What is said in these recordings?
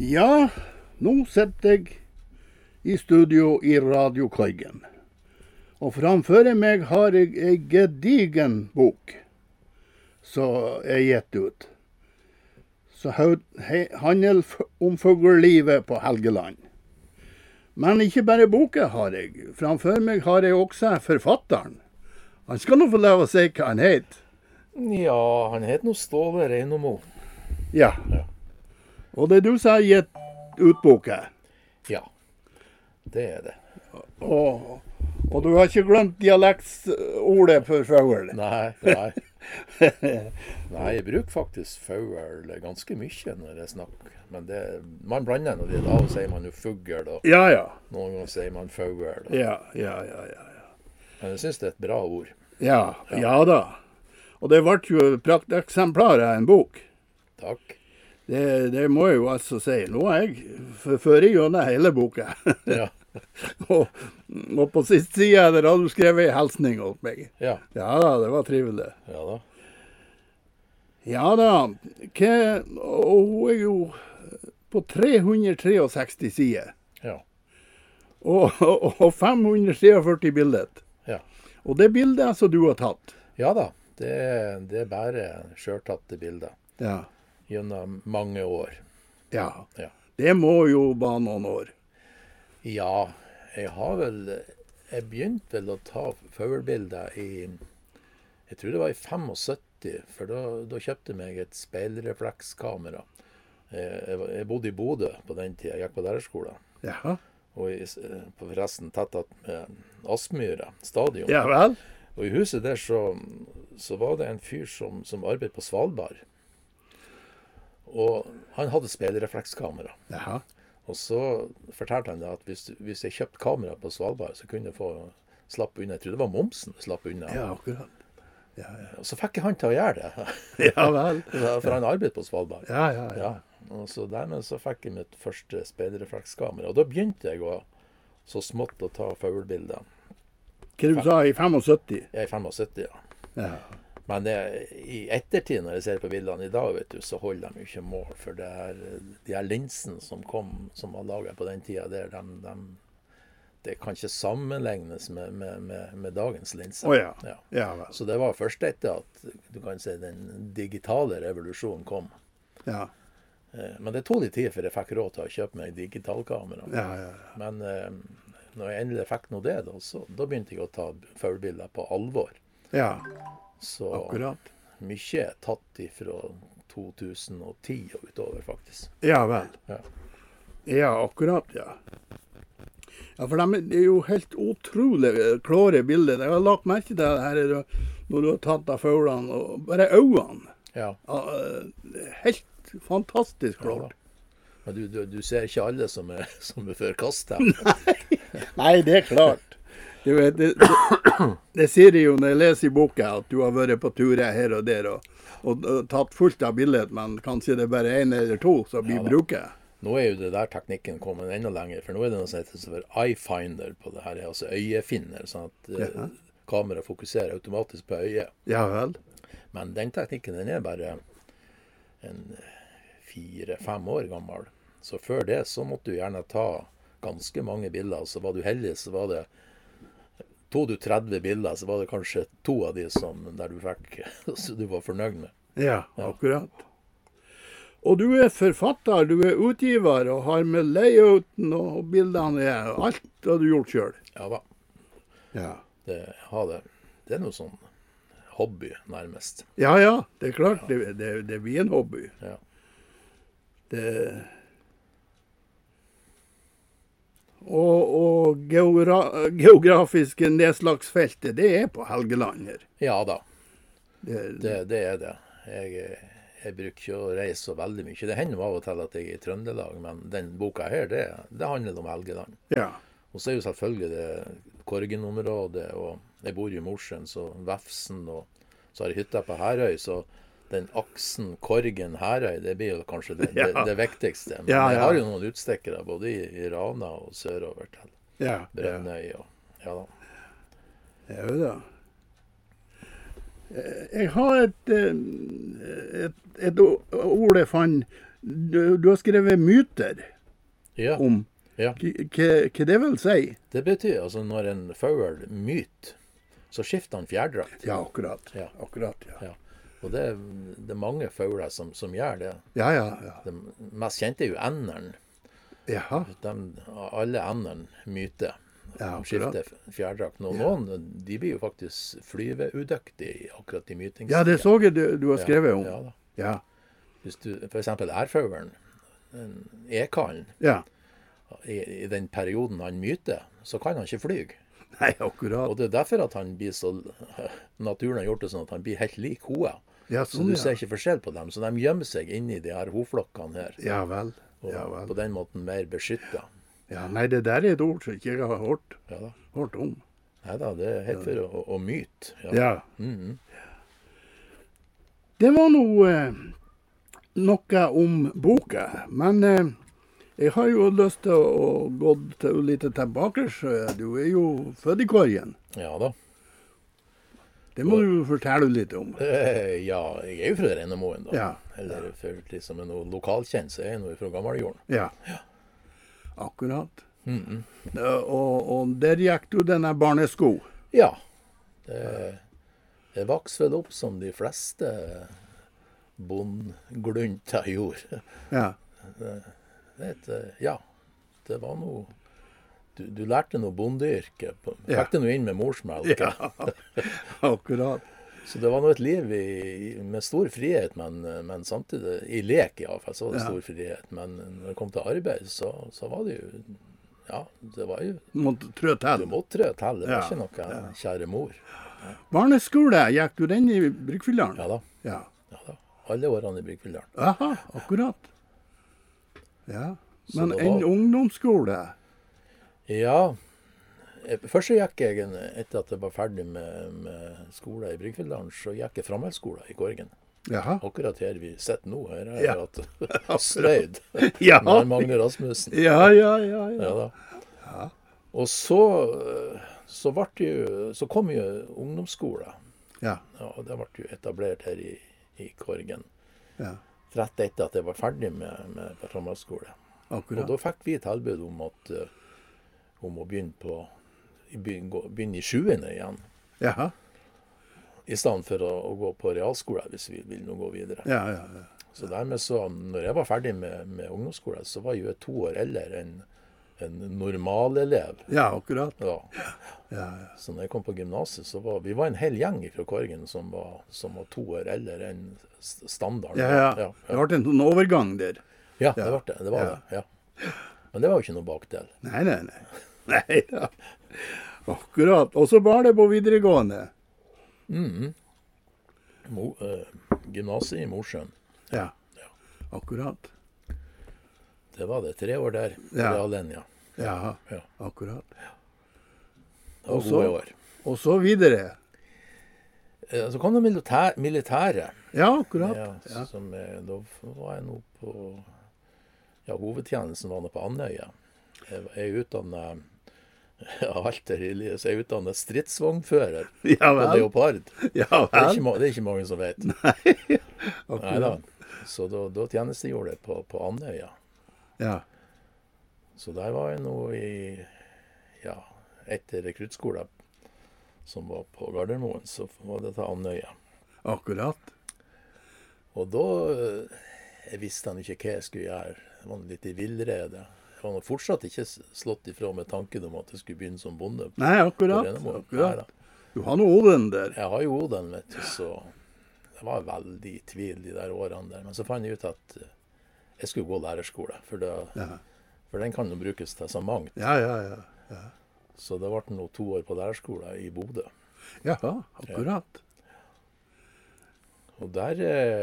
Ja, nå sitter jeg i studio i Radio Kleigen. Og framfor meg har jeg en gedigen bok som er gitt ut. Så handler om fuglelivet på Helgeland. Men ikke bare boka har jeg. Framfor meg har jeg også forfatteren. Han skal nå få lov å si hva han heter. Ja, han heter nå Ståle Reinemo. Ja. Og det er du som har gitt ut boka. Ja, det er det. Og du har ikke glemt dialektsordet for fugl? Nei. Nei, jeg bruker faktisk fugl ganske mye når jeg snakker. Men man blander når det. Av og sier man jo fugl, og Ja. noen ganger sier man fugl. Ja. Men jeg synes det er et bra ord. Ja da. Og det ble jo et prakteksemplar av en bok. Takk. Det må jeg jo altså si. Nå er jeg fører gjennom hele boka. Ja. og på siste side der har du skrevet en hilsning åt meg. Ja. Ja da, det var trivelig. Ja da. Ja da. Og hun er jo på 363 sider. Ja. Og 543 bilder. Ja. Og det bildet altså du har tatt. Ja da. Det er bare selvtatte bilder. Ja. Gjennom mange år. Ja. Ja. Det må jo bare noen år. Ja, jeg begynte vel å ta fuglbilder jeg tror det var i 75, for da kjøpte jeg meg et speilreflekskamera. Jeg bodde i Bodø på den tiden, jeg gikk på lærerskolen. Ja. Og forresten tettet med Aspmyra stadion. Ja vel. Og i huset der så var det en fyr som arbeidet på Svalbard. Og han hadde speilreflekskamera. Ja. Og så fortalte han at hvis jeg kjøpte kamera på Svalbard, så kunne jeg få slappe unna. Jeg tror det var momsen slappe unna. Ja, akkurat. Ja. Og så fikk jeg han til å gjøre det. Ja vel. For han arbeidet på Svalbard. Ja. Og så dermed så fikk jeg mitt første speilreflekskamera. Og da begynte jeg så smått å ta fuglbilder. Hva du sa i 75? Jeg er 75, ja. Ja. Men i ettertid, når jeg ser på bildene i dag, vet du, så holder de jo ikke mål. For de her linsene som var laget på den tida der, det kan ikke sammenlignes med dagens linser. Ja vel. Så det var først etter at du kan si, den digitale revolusjonen kom. Ja. Men det tog litt tid før jeg fikk råd til å kjøpe meg digitalkamera. Ja. Men når jeg endelig fikk noe det, da begynte jeg å ta fuglbilder på alvor. Ja. Så akkurat. mye er tatt fra 2010 og utover, faktisk. Ja vel. Ja, akkurat, ja. Ja, for de er jo helt utrolig klare bilder. Jeg har lagt merke til det her når du har tatt av fuglene, og bare øynene. Ja. Helt fantastisk klart. Ja, men du ser ikke alle som er før kast her. Nei, det er klart. Du vet, det sier jo når jeg leser i boka at du har vært på turer her og der og tatt fullt av bilder, men kanskje det er bare en eller to som blir bruket. Nå er jo det der teknikken kommet enda lenger, for nå er det noe som heter for eye-finder på det her, altså øyefinner, sånn at kamera fokuserer automatisk på øyet. Ja vel. Men den teknikken den er bare 4-5 år gammel. Så før det så måtte du gjerne ta ganske mange bilder, så var du heldig, så var det tog du 30 bilder, så var det kanskje 2 av de der du fikk, så du var fornøyd med. Ja, akkurat. Og du er forfatter, du er utgiver, og har med layouten og bildene, alt har du gjort selv. Ja da. Ja. Det er noe sånn hobby, nærmest. Ja, det er klart, det blir en hobby. Ja. Og geografiske nedslagsfeltet, det er på Helgeland her. Ja da, det er det. Jeg bruker ikke å reise så veldig mye. Det hender av og til at jeg er i Trøndelag, men den boka her, det handler om Helgeland. Ja. Og så er jo selvfølgelig det Korgen-området, og jeg bor i Mosjøen, så Vefsn, og så har jeg hytta på Herøy, så den aksen Korgen-Herøy, det blir jo kanskje det viktigste. Men jeg har jo noen utstikkere, både i Rana og sørover til Brønnøy. Ja da. Ja da. Jeg har et ord jeg fant Du har skrevet myter Ja. om Ja. hva det vil si. Det betyr altså når en fugl myter, så skifter han fjærdrakt. Ja, akkurat. Ja. Akkurat, ja. Ja. Og det er mange fugler som gjør det. Ja, ja, ja. Det mest kjente er jo enderen. Jaha. Alle enderen myter. Ja, De skifter akkurat. fjærdrakt. Noen de blir jo faktisk flyveudyktige akkurat i mytingen. Ja, det så jeg du har skrevet om. Ja, da. Ja. Hvis du for eksempel ærfuglen, ekallen, Ja. i den perioden han myter, så kan han ikke fly. Nei, akkurat. Og det er derfor at han blir så naturen har gjort det sånn at han blir helt lik hoa. Ja, Så sånn, du ja. ser ikke forskjell på dem. Så de gjemmer seg inni de her hoflokkene her. Ja vel. Og Ja på vel. den måten mer beskytta. Ja, nei, det der er et ord som ikke jeg har hørt, Ja da. om. Nei da, det er helt for å myte. Ja. Ja. Mhm. Det var noe om boka, men jeg har jo lyst til å gå til litt tilbake. Så du er jo født i Korgen. Ja da. Det må du fortelle litt om. Ja, jeg er jo fra Rennemoen, da. Ja. Eller for liksom er noe lokalkjent, så er jeg nå fra Gammeljorden. Ja. Akkurat. Mhm. Og der gikk du denne barnesko. Ja. Det vokste vel opp som de fleste bondglunter gjorde. Ja. Ja, det var noe Du lærte noe bondeyrke. Ja. Fikk det noe inn med morsmelk. Ja. Akkurat. Så det var nå et liv med stor frihet, men samtidig i lek iallfall, så var det Ja. stor frihet. Men når det kom til arbeid, så var det jo Ja, det var jo Du måtte trø Du til. måtte trø til. Det var Ja. ikke noe kjære mor. Barneskole, gikk du den i Bryggfylldalen? Ja da. Ja. Ja da. Alle årene i Bryggfylldalen. Aha, akkurat. Ja. Så Men det en var- ungdomsskole? Ja. Først så gikk jeg, etter at jeg var ferdig med skole i Bryggfylldalen, så gikk jeg framhaldsskole i Korgen. Jaha. Akkurat her vi sitter nå. Her har Ja. jeg hatt sløyd Ja. med Magne Rasmussen. Ja, ja, ja. Ja ja. da. Og så kom jo ungdomsskole. Ja. Ja, og det ble jo etablert her i Korgen. Ja. Rett etter at jeg var ferdig med framhaldsskole. Og Akkurat. da fikk vi tilbud om å begynne i 7. igjen. Jaha. I stedet for å gå på realskole hvis vi vil nå gå videre. Ja, ja, ja. Så dermed så, når jeg var ferdig med ungdomsskole, så var jeg jo 2 år eldre enn en normalelev. Ja, akkurat. Ja. Ja, ja. Så når jeg kom på gymnaset, så var vi en hel gjeng fra Korgen som var 2 år eldre enn standarden. Ja, ja. Det ble en sånn overgang der. Ja, det var det. Det var Ja. det, ja. Men det var jo ikke noe bakdel. Nei, nei, nei. Nei da. Akkurat. Og så var det på videregående. Gymnaset i Mosjøen. Ja. Akkurat. Det var det. 3 år der. Ja. Reallinja. Ja, Ja. akkurat. Det var Og så- gode år. Og så videre. Så kom det militæret. Ja, akkurat. Ja, Ja. da var jeg nå på hovedtjenesten var nå på Andøya. Jeg er utdannet alt er ille, så jeg er utdannet stridsvognfører Ja på vel. Leopard. Ja Det er vel. ikke, det er ikke mange som vet. Nei da. Akkurat. Så da tjenestegjorde jeg på Andøya. Ja. Så der var jeg nå etter rekruttskolen som var på Gardermoen, så var det til Andøya. Akkurat. Og da jeg visste han ikke hva jeg skulle gjøre. Jeg var litt i villrede. Jeg var nok fortsatt ikke slått ifra med tanken om at jeg skulle begynne som bonde. Nei, akkurat. På Rennemoen. Akkurat. Neida. Du har nå odelen der. Jeg har jo odelen, vet du, så det var veldig i tvil de der årene der. Men så fant jeg ut at jeg skulle gå lærerskole, for Ja. den kan jo brukes til så mangt. Ja, ja, ja. Ja. Så det ble nå 2 år på lærerskole i Bodø. Jaha, akkurat. Og der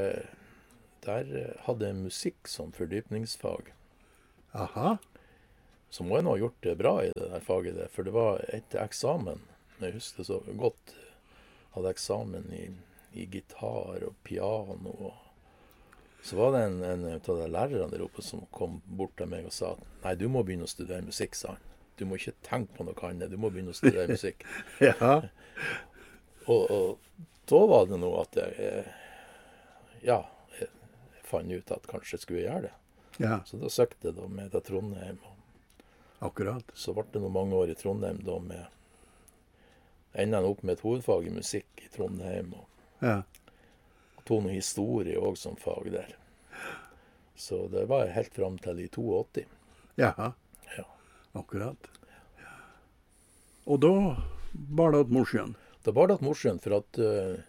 hadde jeg musikk som fordypningsfag. Aha. Så må jeg nå ha gjort det bra i det der faget der, for det var etter eksamen. Jeg husker så godt. Hadde eksamen i gitar og piano. Og så var det en av de lærerne der oppe som kom bort til meg og sa at nei, du må begynne å studere musikk, sa han. Du må ikke tenke på noe annet, du må begynne å studere musikk. Ja. Og da var det noe at jeg fant ut at kanskje skulle jeg gjøre det. Ja, Så da søkte jeg da med til Trondheim. Og akkurat. så ble det noen mange år i Trondheim da med enda opp med et hovedfag i musikk i Trondheim. Ja, Og tog noe historie også som fag der. Så det var helt fram til i 82. ja, Ja. akkurat. Og da bar det åt Mosjøen. Det var det morsomt, for at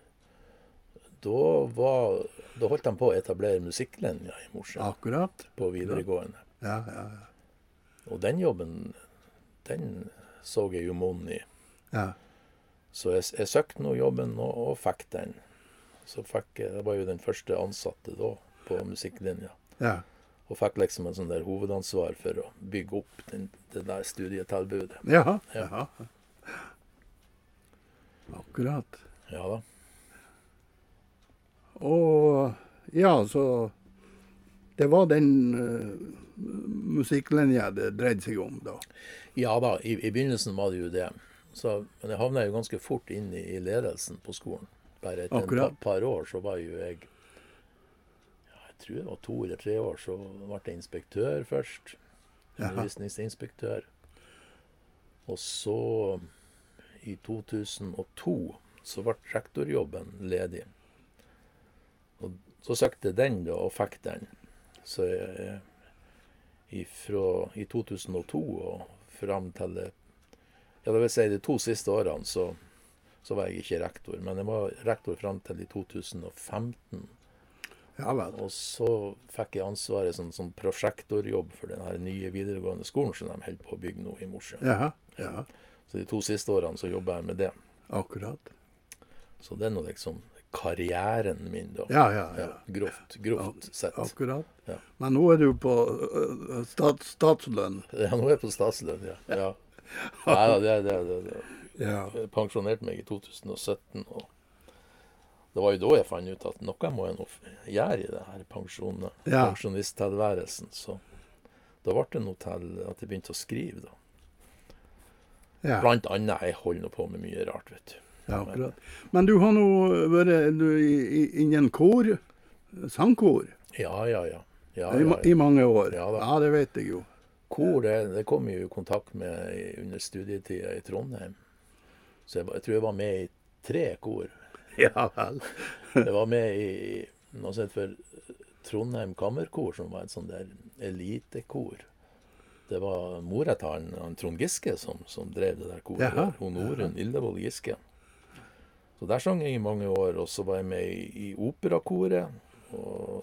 da holdt de på å etablere musikklinja i Mosjøen Akkurat. på videregående. Ja, ja, ja. Og den jobben, den så jeg jo monn i. Ja, Så jeg søkte nå jobben og fikk den. Så jeg var jo den første ansatte da på musikklinja. ja, Og fikk liksom en sånn der hovedansvar for å bygge opp det der studietilbudet. ja, Ja. ja. Akkurat. Ja da. Og ja, så det var den musikklinja det dreide seg om da. Ja da, i begynnelsen var det jo det. Men jeg havnet jo ganske fort inn i ledelsen på skolen. Bare etter Akkurat. et par år så var jo jeg tror det var 2 eller 3 år, så ble jeg inspektør først. Jaha. Undervisningsinspektør. Og så, i 2002, så ble rektorjobben ledig. Og så søkte jeg den da, og fikk den. Så i 2002 og frem til det vil si de 2 siste årene, så var jeg ikke rektor. Men jeg var rektor frem til i 2015. Ja vel. Og så fikk jeg ansvaret som prosjektorjobb for den her nye videregående skolen som de holder på å bygge nå i Mosjøen. Ja, ja, Så de 2 siste årene så jobber jeg med det. akkurat. Så det er nå liksom karrieren min da. Ja, ja, ja. Grovt sett. Akkurat. Ja. Men nå er du på statslønn. Ja, nå er jeg på statslønn, ja. Ja. Nei da, det. Ja, Jeg pensjonerte meg i 2017, og det var jo da jeg fant ut at noe må jeg nå gjøre i det her Ja. pensjonisttilværelsen. Så da ble det noe til at jeg begynte å skrive, da. ja, Blant annet, jeg holder nå på med mye rart, vet du. ja, akkurat. Men du har nå vært innen kor, sangkor, Ja. i mange år. Ja da. Ja, det vet jeg jo. Kor, det kom jeg jo i kontakt med under studietida i Trondheim. Så jeg tror jeg var med i 3 kor. Ja vel. Jeg var med i noe som heter for Trondheim Kammerkor, som var et sånt der elitekor. Det var mora til han Trond Giske som drev det der koret. Jaha. Hun Norunn Ildevold Giske. Så der sang jeg i mange år, og så var jeg med i operakoret. Og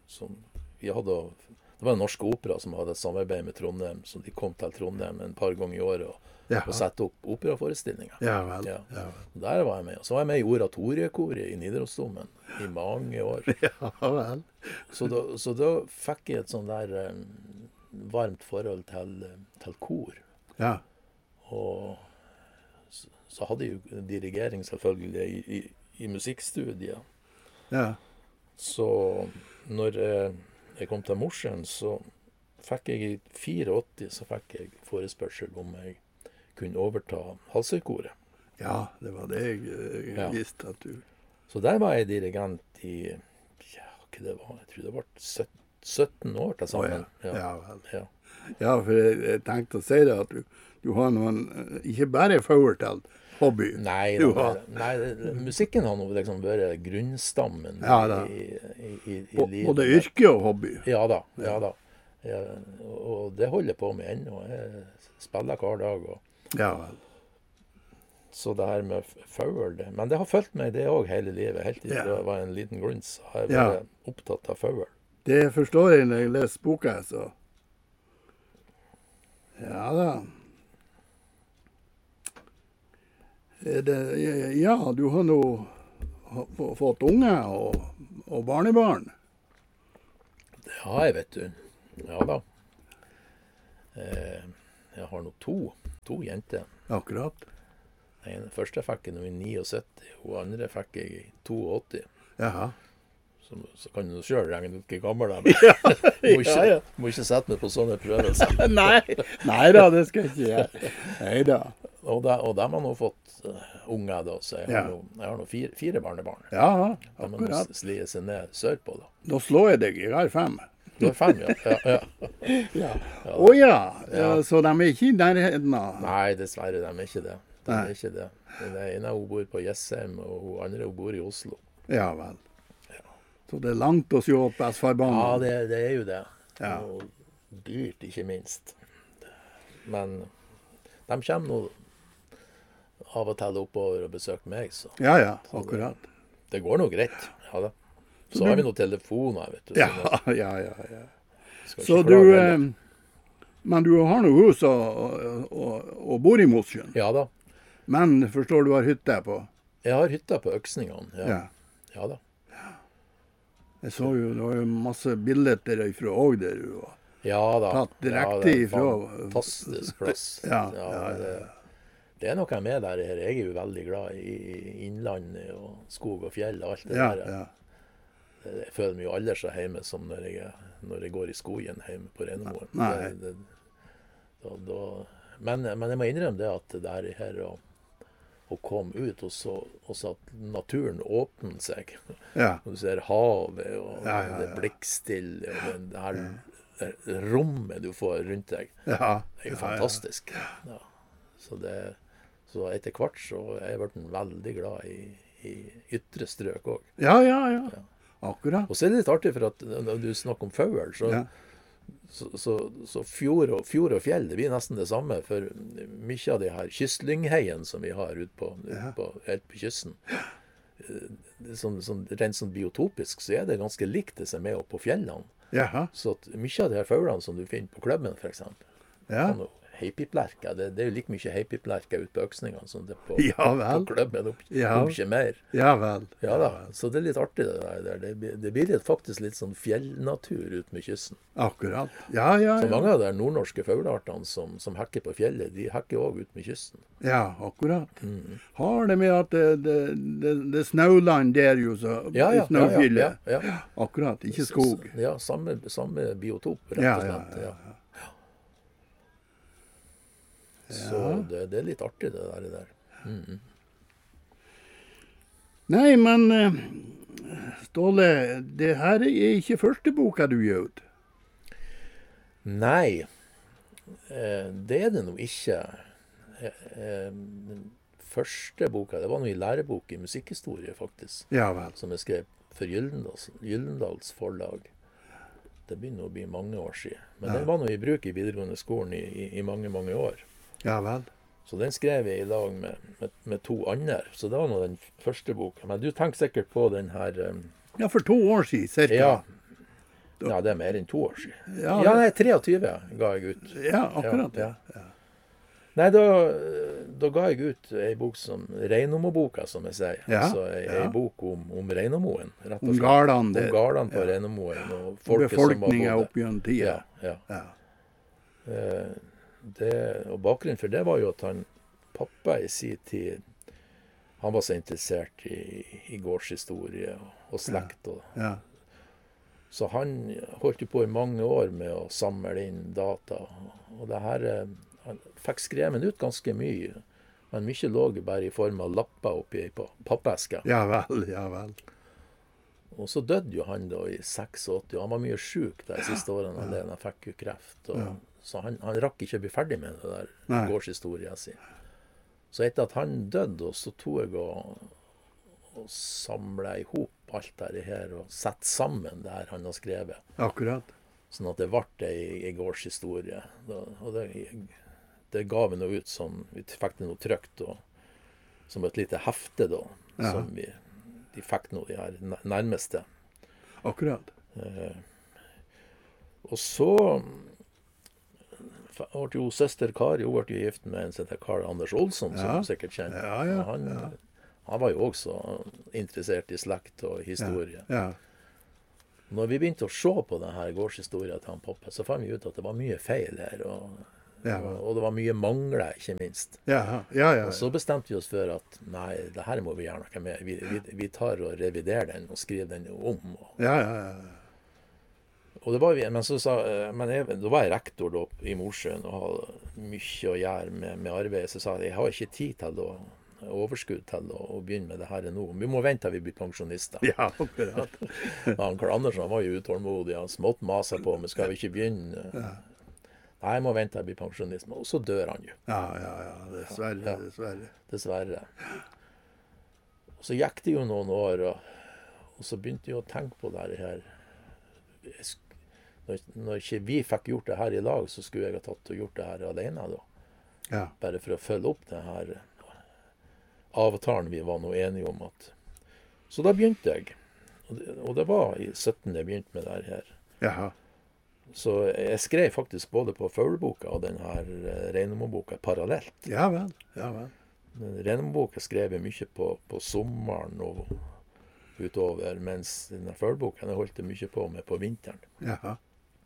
det var en norsk opera som hadde et samarbeid med Trondheim, så de kom til Trondheim en par ganger i året og sette opp operaforestillinger. Ja vel. Ja. Ja. Der var jeg med. Og så var jeg med i oratoriekoret i Nidarosdomen i mange år. Ja vel. Så da fikk jeg et sånn der varmt forhold til kor. Ja. Og så hadde jeg jo dirigering selvfølgelig i musikkstudiet. Ja. Så når jeg kom til Mosjøen, så fikk jeg i 84 så fikk jeg forespørsel om jeg kunne overta Halsøykoret. Ja, det var det jeg Ja. visste at du... Så der var jeg dirigent i, hva det var, jeg tror det var 17 år til sammen. Å, ja. Ja vel. Ja. Ja, for jeg tenkte å si det at du har noen, ikke bare fugl til hobby. Nei, Du har- musikken har nå liksom vært grunnstammen Ja, da. i livet. Både yrke og hobby. Ja da. Ja, og det holder jeg på med ennå. Jeg spiller hver dag. Ja vel. Så det her med fugl, men det har fulgt meg det òg hele livet. Helt til Ja. det var en liten gluns. Jeg har Ja. vært opptatt av fugl. Det forstår jeg når jeg leser boka, så... Ja da. Ja, du har nå fått unge og barnebarn. Det har jeg, vet du. Ja da. Jeg har nå to jenter. Akkurat. Den første fikk jeg nå i 79, og den andre fikk jeg i 82. Jaha. Så kan du selv regne ut hvor gammel jeg er. Må ikke sette meg på sånne prøvelser. Nei da, det skal jeg ikke gjøre. Nei da. Og de har nå fått unger da, så jeg Ja. har nå fire barnebarn. Ja, De må akkurat. slie seg ned sørpå da. Da slår jeg deg, jeg har 5. Du har 5, ja. Ja. Å ja, Ja. så de er ikke i nærheten av... Nei, dessverre, de er ikke det. De Nei. er ikke det. Den ene hun bor på Jessheim, og hun andre hun bor i Oslo. Ja vel. Så det er langt å se opp Ja, Vestfoldbanen. det er jo det. Ja. Og dyrt, ikke minst. Men de kommer nå av og til oppover og besøker meg, så Ja, ja, akkurat. det går nå greit. Ja da. Så har vi noen telefoner, vet du. Ja, så ja, ja. skal Så ikke du, klage heller. men du har noe hus og bor i Mosjøen. Ja da. Men forstår du har hytte på? Jeg har hytta på Øksningene. Ja. Ja. Ja da. Jeg så jo, det var jo masse bilder derifra òg der du var. Ja da. Tatt direkte det er ifra- Fantastisk plass. Ja, ja, det er noe med der her. Jeg er jo veldig glad i innlandet og skog og fjell og alt det Ja, der. ja. Jeg føler meg jo aldri så hjemme som når jeg går i skogen hjemme på Reinemoen. Nei. Men jeg må innrømme det at det her å komme ut, og så at naturen åpner seg. Ja, Og du ser havet, og Ja, ja, det ja. blikkstille, og det her rommet du får rundt deg. ja. Det er jo ja, fantastisk. Ja. Så etter hvert så er jeg blitt veldig glad i ytre strøk òg. Ja, ja, ja. Akkurat. Og så er det litt artig, for at når du snakker om fugl, så, Ja. så fjord og fjell det blir nesten det samme. For mye av de her kystlyngheiene som vi har ute helt på kysten, rent sånn biotopisk, så er det ganske likt det som er oppe på fjellene. Jaha. Så at mye av de her fuglene som du finner på klubben, f.eks. Ja. Heipiplerker. Det er jo like mye heipiplerker ute på Øksningene som det er på, Ja vel. på klubben. Ja. Om ikke mer. Ja vel. Ja da. Så det er litt artig det der. Det blir faktisk litt sånn fjellnatur ut med kysten. Akkurat. Ja, ja, Så ja. mange av de nordnorske fugleartene som hekker på fjellet, de hekker òg ut med kysten. Ja, akkurat. Mm. Har det med at det er snauland der jo, så Ja, i ja. snaufjellet. Ja. Akkurat, ikke skog. Ja, samme biotop, rett Ja, og ja, slett. ja. Så det er litt artig, det der. Mm. Nei, men Ståle, det her er ikke første boka du gir ut. Nei, det er det nå ikke. Den første boka, det var noe i lærebok i musikkhistorie, faktisk, Ja vel. som jeg skrev for Gyldendals forlag. Det begynner å bli mange år siden. Men den var nå i bruk i videregående skolen i mange, mange år. Ja vel. Så den skrev jeg i lag med to andre. Så det var nå den første boka. Men du tenker sikkert på den her Ja, for 2 år siden, cirka. Ja, det er mer enn 2 år siden. Ja, Ja, nei, 23 ga jeg ut. Ja, akkurat. Ja, ja. Nei, da ga jeg ut ei bok som Reinomo-boka, som jeg sier. Ja, Altså ei bok om Reinomoen, rett og Om slett. gardene Om der. gardene på Reinomoen, og folket som var Befolkninga både. opp gjennom tida. Ja. Ja. Og bakgrunnen for det var jo at pappa i sin tid, han var så interessert i gårdshistorie og slekt. Ja. Så han holdt jo på i mange år med å samle inn data. Og det her, han fikk skrevet ut ganske mye. Men mye lå bare i form av lapper oppi på pappesker. Ja vel, ja vel. Og så døde jo han da i 86, og han var mye syk de siste årene. Han fikk jo kreft. Så han rakk ikke å bli ferdig med det der Nei. gårdshistorien sin. Så etter at han døde, så tok jeg og samla i hop alt det her og sette sammen det her han har skrevet. Akkurat. Sånn at det ble ei gårdshistorie. Og det ga vi noe ut som vi fikk det noe trykt, og som et lite hefte da, Ja. som de fikk nå de her nærmeste. Akkurat. Og så ble jo søster Kari, hun ble jo gift med en som heter Karl Anders Olsson, som Ja. du sikkert kjenner. Ja, ja, Og han var jo også interessert i slekt og historie. Ja. Når vi begynte å se på denne gårdshistorien til han pappa, så fant vi ut at det var mye feil her, Ja. og det var mye mangler, ikke minst. Ja. Ja. Og så bestemte vi oss for at nei, det her må vi gjøre noe med. Vi tar og reviderer den og skriver den om. Ja. Og det var vi, men så sa, da var jeg rektor da, i Mosjøen og hadde mye å gjøre med arbeidet. Så sa jeg har ikke tid til å overskudd til å begynne med det her nå. Vi må vente til vi blir pensjonister. Ja, akkurat. Han Karl Andersen han var jo utålmodig. Han smått maset på, men skal vi ikke begynne? Nei, jeg må vente til jeg blir pensjonist. Og så dør han jo. Ja. Dessverre, Dessverre. Og så gikk det jo noen år, og så begynte jeg å tenke på det her. Når ikke vi fikk gjort det her i lag, så skulle jeg ha tatt og gjort det her alene da. Ja. Bare for å følge opp det her avtalen vi var nå enige om. Så da begynte jeg. Og det var i 17 jeg begynte med det her. Jaha. Så jeg skrev faktisk både på Fugleboka og den her Reinemo-boka parallelt. Ja vel. Reinemo-boka skrev jeg mye på sommeren og utover, mens den Fugleboka jeg holdt jeg mye på med på vinteren. Jaha.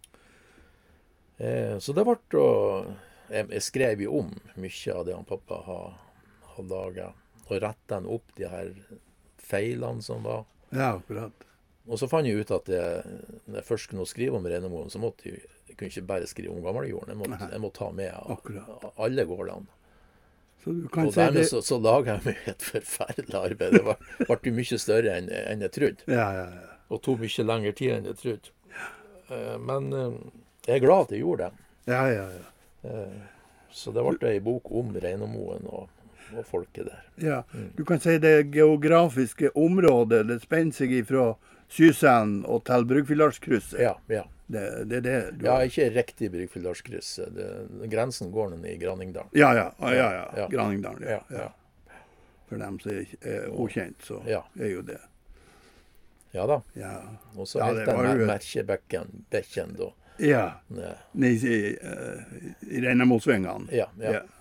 Så det ble jeg skrev jo om mye av det han pappa har laget, og rettet han opp de her feilene som var. Ja, akkurat. Og så fant jeg ut at når jeg først skulle skrive om Reinemoen, så måtte jeg kunne ikke bare skrive om gammeljorden. Jeg må ta med alle gårdene. Så du kan og si dermed det... så laget jeg meg et forferdelig arbeid. Det ble jo mye større enn jeg trodde. Ja. Og tok mye lengre tid enn jeg trodde. Men jeg er glad at jeg gjorde det. Ja. Så det ble en bok om Reinemoen og folket der. Ja, du kan si det geografiske området, det spenner seg fra Sysand og til Bryggfillarskrysset. Ja. Det er det du Ja, ikke riktig Bryggfillarskrysset. Grensen går ned i Granningdalen. Ja. Granningdalen, Ja. For dem som er ukjent, så er jo det. Ja da. Ja. Og så helt den Merkebekken da. Ja, nede i Reinemosvingene. Ja.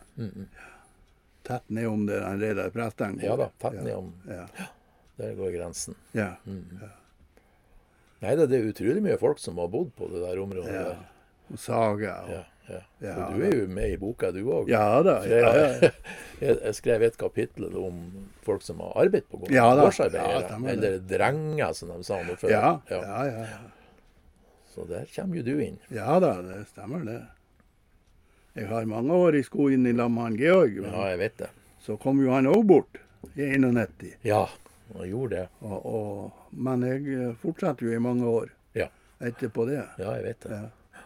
Tett ned om det den Reidar Presten går. Ja da, tett ned om. Ja. Der går grensen. Ja. Nei, det er utrolig mye folk som har bodd på det der området. Ja, og Saga. Ja. Og du er jo med i boka, du også. Ja da. Jeg skrev et kapittel om folk som har arbeidet på gårdsarbeidere. Eller drenger, som de sa nå før. Ja. Så der kommer jo du inn. Ja da, det stemmer det. Jeg har mange år i skogen i lag med han Georg. Ja, jeg vet det. Så kom jo han også bort i 91. Ja, han gjorde det. Men jeg fortsatte jo i mange år etterpå det. Ja, jeg vet det. Ja.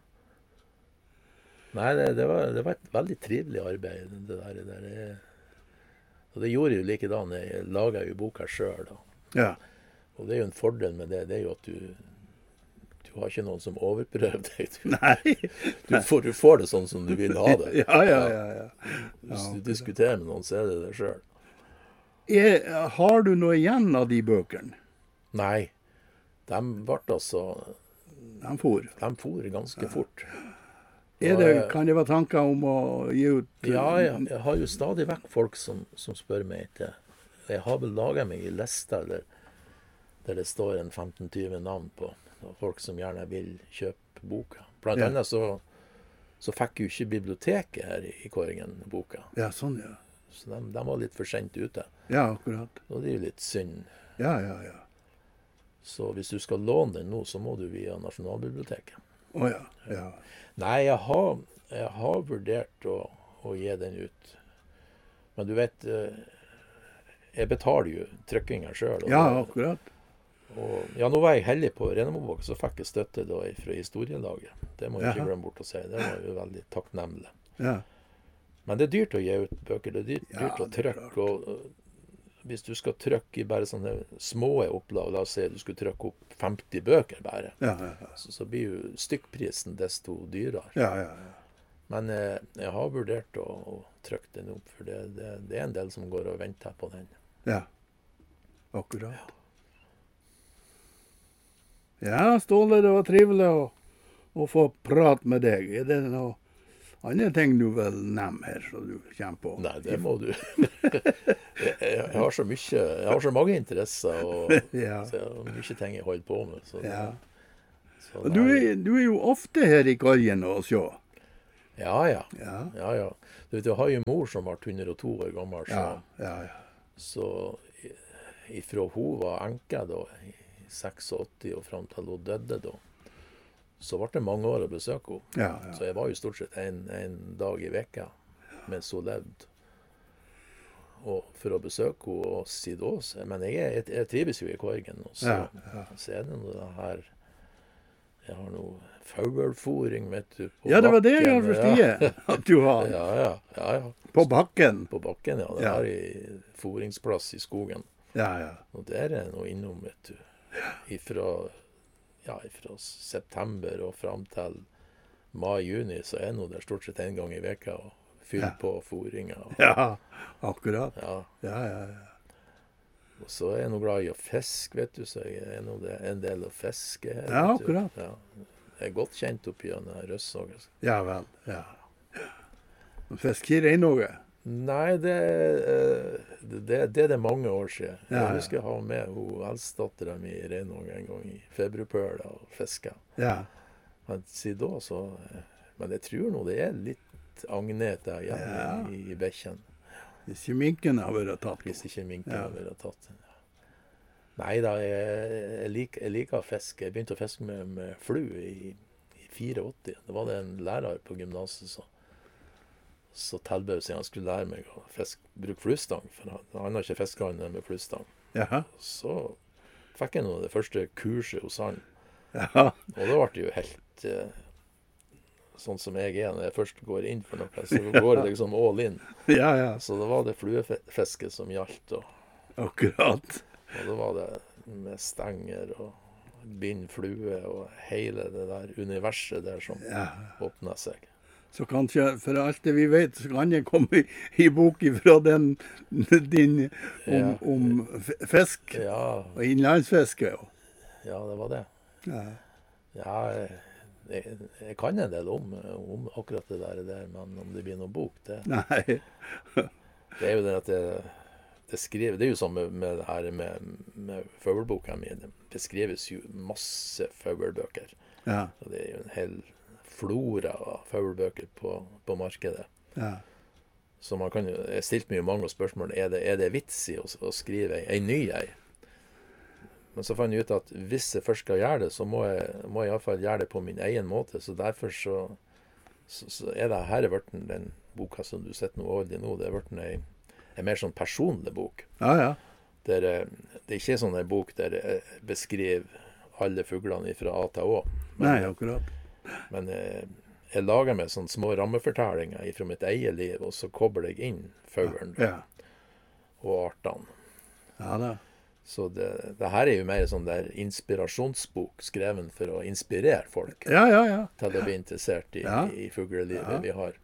Nei, det var et veldig trivelig arbeid, det der. Og det gjorde jeg jo likedan. Jeg laget jo boka selv. Ja. Og det er jo en fordel med det. Det er jo at du har ikke noen som overprøver deg. Nei. Du får det sånn som du vil ha det. Ja. Hvis du diskuterer med noen, så er det det selv. Har du noe igjen av de bøkene? Nei. De ble altså... De for ganske fort. Kan det være tanker om å gi ut... Ja, jeg har jo stadig vekk folk som spør meg til. Jeg har vel laget meg i lista der det står en 15-20 navn på. Og folk som gjerne vil kjøpe boka. Blant annet så fikk jo ikke biblioteket her i Kåringen boka. Ja, sånn, ja. Så de var litt for sent ute. Ja, akkurat. Og det er jo litt synd. Ja. Så hvis du skal låne den nå, så må du via Nasjonalbiblioteket. Ja. Nei, jeg har vurdert å gi den ut. Men du vet, jeg betaler jo trykkinga selv. Ja, akkurat. Og nå var jeg heldig på Reinemoboka, så fikk jeg støtte da fra historielaget. Det må jeg ikke glemme bort å si. Det var jo veldig takknemlig. Ja. Men det er dyrt å gi ut bøker. Det er dyrt å trykke. Og hvis du skal trykke i bare sånne små opplag, la oss si du skulle trykke opp 50 bøker bare, så blir jo stykkprisen desto dyrere. Ja. Men jeg har vurdert å trykke den opp, for det er en del som går og venter på den. Ja, akkurat. Ja, Ståle, det var trivelig å få prate med deg. Er det noe andre ting du vil nevne her, så du kommer på? Nei, det må du. jeg har så mange interesser, og så jeg har mye ting jeg holder på med. Så så du er jo ofte her i Kåringen og se. Ja. Du vet, jeg har jo mor som var 102 år gammel, så ifra hun var enke da, 86 og frem til hun døde da, så ble det mange år å besøke henne. Så jeg var jo stort sett en dag i veka mens hun levde. for å besøke henne og si det også. Men jeg trives jo i Korgen. Og så, så er det noe det her. Jeg har noe faugelfôring, vet du. På ja, det var det jeg bakken. har forstått at du har. Ja. På bakken. På bakken, ja. Det er i fôringsplass i skogen. Ja. Og der er noe innom, vet du. Ifra september og fram til mai-juni, så er noe der stort sett en gang i veka og fylle på fôringa. Ja, akkurat. Ja. Og så er jeg noe glad i å fiske, vet du, så jeg er en del å fiske. Ja, akkurat. Ja. Jeg er godt kjent oppi denne Røssåg. Ja vel, ja. Fisker i noe? Nei, det er mange år siden. Jeg husker jeg ha med hun eldstedatteren min i Reinåg en gang i februarpøla og fiske. Ja. Men siden da, så... Men jeg tror nå det er litt agnet der igjen i bekken. Hvis ikke minken har vært tatt. Hvis ikke minken har vært tatt. Nei da, jeg liker å fiske. Jeg begynte å fiske med flue i 84. Det var det en lærer på gymnaset så tilbød seg han skulle lære meg å bruke fluestang. For han har ikke fisket han med fluestang. Ja. Så fikk jeg nå det første kurset hos han. Ja. Og da ble det jo helt... sånn som jeg er når jeg først går inn for noe, så går det liksom all in. Ja. Så da var det fluefiske som gjaldt. Akkurat. Og da var det med stenger og bindflue og hele det der universet der som åpnet seg. Så kanskje, for alt det vi vet, så kan det komme i bok fra din om fisk og innlandsfiske. Ja, det var det. Ja, jeg kan en del om akkurat det der, men om det blir noen bok, det... Nei. Det er jo det at det skriver... Det er jo sånn med det her med fauglboka mi. Det skrives jo masse fauglbøker. Ja. Og det er jo en hel flora av fauglbøker på markedet. Ja. Så man kan jo... Jeg stilte meg jo mange spørsmål. Er det vits i å skrive en ny ei? Men så fant jeg ut at hvis jeg først skal gjøre det, så må jeg i hvert fall gjøre det på min egen måte. Så derfor så er det her den boka som du sitter nå i nå, det er vært en mer sånn personlig bok. Ja. Det er ikke sånn en bok der jeg beskriver alle fuglene fra A til Å. Nei, akkurat. Men jeg lager meg sånne små rammefortellinger fra mitt eget liv, og så kobler jeg inn fuglen og artene. Ja da. Så det her er jo mer sånn der inspirasjonsbok skreven for å inspirere folk til å bli interessert i fuglelivet vi har.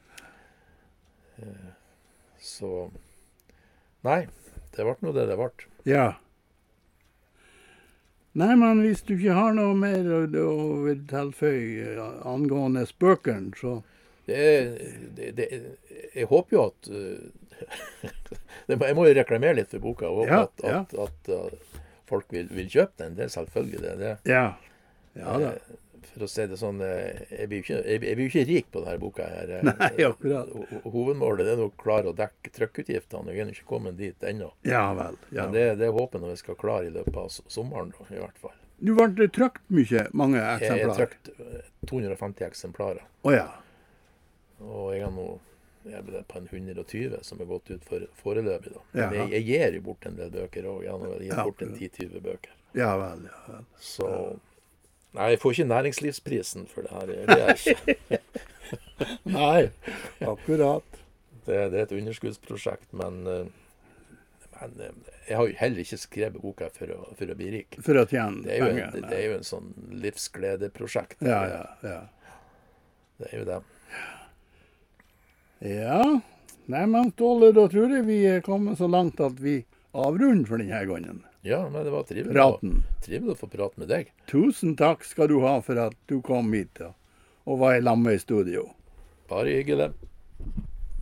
Så nei, det ble noe det ble. Ja. Nei, men hvis du ikke har noe mer å tilføye angående spøkene, så... Jeg håper jo at... jeg må jo reklamere litt for boka, og håpe at folk vil kjøpe den. Det er selvfølgelig det. Ja da. For å si det sånn, jeg blir jo ikke rik på denne boka her. Nei, akkurat. Hovedmålet er å klare å dekke trykkutgiftene, og jeg er ikke kommet dit ennå. Ja vel. Ja. Men det håper jeg vi skal klare i løpet av sommeren, da, i hvert fall. Du ble trykt mange eksemplarer? Jeg trykt 250 eksemplarer. Ja. Og jeg har nå på en 120 som er gått ut for foreløpig da. Men jeg gir jo bort en del bøker også. Jeg har gitt bort en 10-20 bøker. Ja vel. Så... Nei, jeg får ikke næringslivsprisen for det her. Det er ikke. Nei, akkurat. Det er et underskuddsprosjekt, men jeg har jo heller ikke skrevet boka for å bli rik. For å tjene penger. Det er jo en sånn livsgledeprosjekt. Ja. Det er jo det. Ja. Nei, men Ståle, da tror jeg vi er kommet så langt at vi avrunder for denne gangen. Ja, men det var trivelig. Trivelig å få prate med deg. Tusen takk skal du ha for at du kom hit og var i lag med i studio. Bare hyggelig.